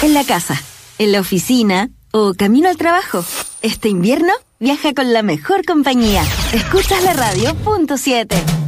en la casa, en la oficina o camino al trabajo. Este invierno, viaja con la mejor compañía. Escuchas la radio, punto 7.